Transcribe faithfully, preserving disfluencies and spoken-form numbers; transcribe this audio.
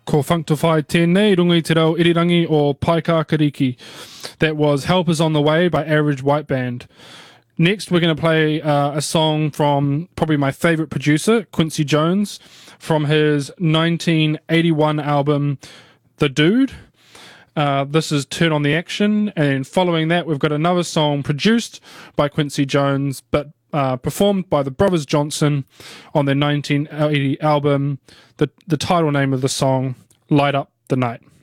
Ko whangtawhai tēnei runga i te rau irirangi o Paika Kariki. That was Help Is On The Way by Average White Band. Next, we're going to play uh, a song from probably my favourite producer, Quincy Jones, from his nineteen eighty-one album, The Dude. Uh, this is Turn On The Action, and following that, we've got another song produced by Quincy Jones, but uh, performed by the Brothers Johnson on their nineteen eighty album. The, the title name of the song, Light Up The Night.